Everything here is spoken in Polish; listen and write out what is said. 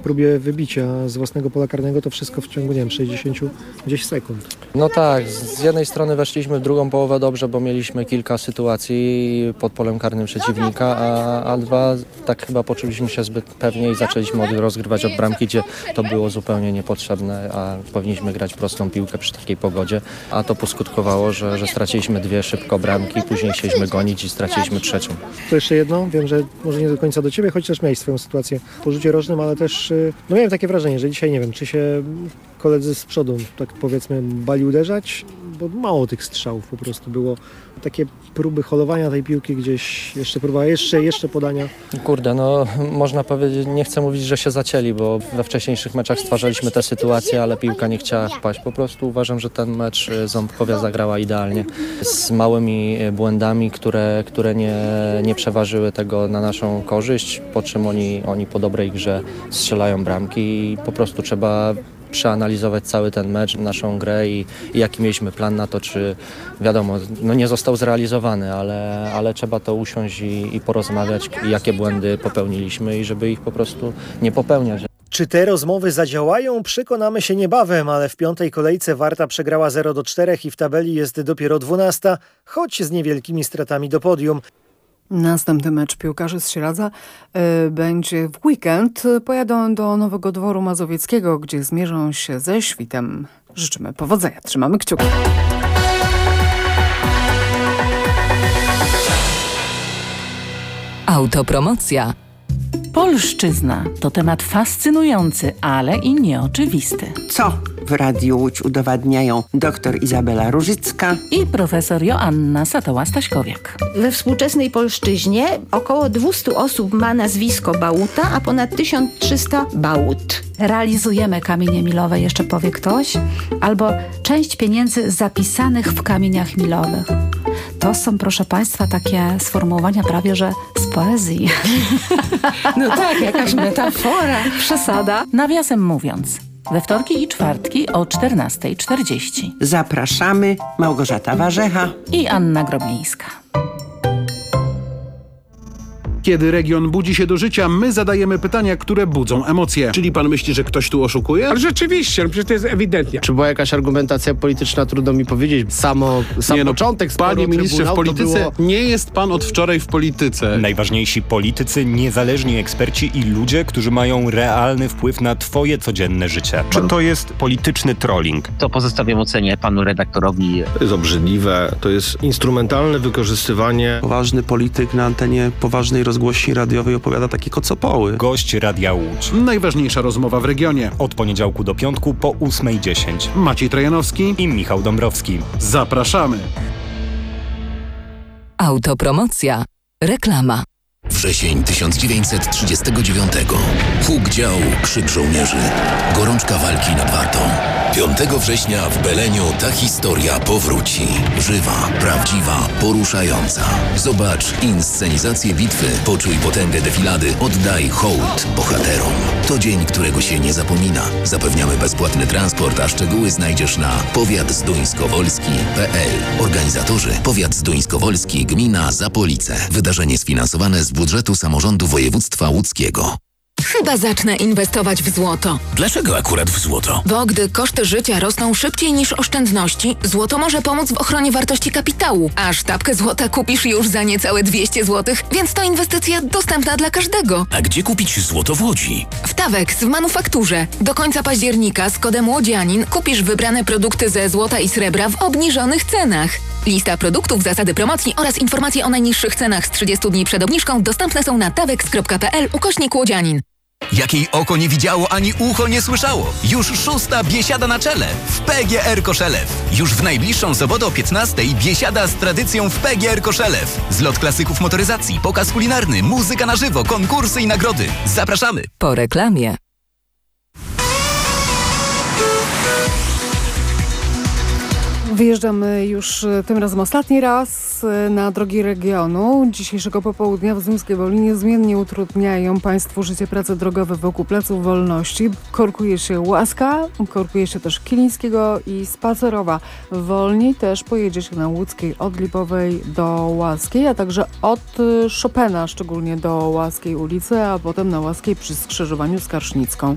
próbie wybicia z własnego pola karnego, to wszystko w ciągu, nie wiem, 60 gdzieś sekund. No tak, z jednej strony weszliśmy w drugą połowę dobrze, bo mieliśmy kilka sytuacji pod polem karnym przeciwnika, a dwa, tak chyba poczuliśmy się zbyt pewnie i zaczęliśmy rozgrywać od bramki, gdzie to było zupełnie niepotrzebne, a powinniśmy grać prostą piłkę przy takiej pogodzie, a to poskutkowało, że straciliśmy dwie szybko bramki, później chcieliśmy gonić i straciliśmy trzecią. To jeszcze jedno, wiem, że może nie do końca do ciebie, choć też miałeś swoją sytuację po rzucie rożnym, ale też no miałem takie wrażenie, że dzisiaj nie wiem, czy się koledzy z przodu, tak powiedzmy, bali uderzać, bo mało tych strzałów po prostu było. Takie próby holowania tej piłki gdzieś, jeszcze próba, jeszcze podania. Kurde, no można powiedzieć, nie chcę mówić, że się zacięli, bo we wcześniejszych meczach stwarzaliśmy te sytuacje, ale piłka nie chciała wpaść. Po prostu uważam, że ten mecz Ząbkowia zagrała idealnie. Z małymi błędami, które nie przeważyły tego na naszą korzyść, po czym oni po dobrej grze strzelają bramki i po prostu trzeba przeanalizować cały ten mecz, naszą grę i jaki mieliśmy plan na to, czy wiadomo, no nie został zrealizowany, ale trzeba to usiąść i porozmawiać, jakie błędy popełniliśmy i żeby ich po prostu nie popełniać. Czy te rozmowy zadziałają? Przekonamy się niebawem, ale w piątej kolejce Warta przegrała 0-4 i w tabeli jest dopiero 12, choć z niewielkimi stratami do podium. Następny mecz piłkarzy z Sieradza będzie w weekend. Pojadą do Nowego Dworu Mazowieckiego, gdzie zmierzą się ze Świtem. Życzymy powodzenia, trzymamy kciuki. Autopromocja. Polszczyzna to temat fascynujący, ale i nieoczywisty. Co w Radiu Łódź udowadniają dr Izabela Różycka I profesor Joanna Satoła-Staśkowiak. We współczesnej polszczyźnie około 200 osób ma nazwisko Bałuta, a ponad 1300 Bałut. Realizujemy kamienie milowe, jeszcze powie ktoś, albo część pieniędzy zapisanych w kamieniach milowych. To są, proszę Państwa, takie sformułowania prawie, że z poezji. No tak, jakaś metafora. Przesada. Nawiasem mówiąc, we wtorki i czwartki o 14:40. Zapraszamy, Małgorzata Warzecha I Anna Groblińska. Kiedy region budzi się do życia, my zadajemy pytania, które budzą emocje. Czyli pan myśli, że ktoś tu oszukuje? Ale rzeczywiście, przecież to jest ewidentnie. Czy była jakaś argumentacja polityczna, trudno mi powiedzieć. Sam początek sporu Panie ministrze, w polityce było... nie jest pan od wczoraj w polityce. Najważniejsi politycy, niezależni eksperci i ludzie, którzy mają realny wpływ na twoje codzienne życie. Czy to jest polityczny trolling? To pozostawiam ocenie panu redaktorowi. To jest obrzydliwe, to jest instrumentalne wykorzystywanie. Poważny polityk na antenie poważnej rozgłośni radiowej opowiada takie kocopoły. Gość Radia Łódź. Najważniejsza rozmowa w regionie. Od poniedziałku do piątku po 8:10. Maciej Trojanowski I Michał Dąbrowski. Zapraszamy. Autopromocja. Reklama. Wrzesień 1939. Huk dział, krzyk żołnierzy. Gorączka walki nad Wartą. 5 września w Beleniu ta historia powróci. Żywa, prawdziwa, poruszająca. Zobacz inscenizację bitwy, poczuj potęgę defilady, oddaj hołd bohaterom. To dzień, którego się nie zapomina. Zapewniamy bezpłatny transport, a szczegóły znajdziesz na powiatzduńskowolski.pl. Organizatorzy: Powiat Zduńskowolski, gmina Zapolice. Wydarzenie sfinansowane z budżetu samorządu województwa łódzkiego. Chyba zacznę inwestować w złoto. Dlaczego akurat w złoto? Bo gdy koszty życia rosną szybciej niż oszczędności, złoto może pomóc w ochronie wartości kapitału. A sztabkę złota kupisz już za niecałe 200 zł, więc to inwestycja dostępna dla każdego. A gdzie kupić złoto w Łodzi? W Tawex w manufakturze. Do końca października z kodem Łodzianin kupisz wybrane produkty ze złota i srebra w obniżonych cenach. Lista produktów, zasady promocji oraz informacje o najniższych cenach z 30 dni przed obniżką dostępne są na tawex.pl/Łodzianin. Jakiej oko nie widziało, ani ucho nie słyszało. Już 6. biesiada na czele w PGR Koszelew. Już w najbliższą sobotę o 15:00 biesiada z tradycją w PGR Koszelew. Zlot klasyków motoryzacji, pokaz kulinarny, muzyka na żywo, konkursy i nagrody. Zapraszamy. Po reklamie. Wyjeżdżamy już tym razem ostatni raz na drogi regionu. Dzisiejszego popołudnia w Zduńskiej Woli niezmiennie utrudniają Państwu życie prace drogowe wokół Placu Wolności. Korkuje się Łaska, korkuje się też Kilińskiego i Spacerowa. Wolniej też pojedzie się na Łódzkiej od Lipowej do Łaskiej, a także od Chopina szczególnie do Łaskiej ulicy, a potem na Łaskiej przy skrzyżowaniu z Karsznicką.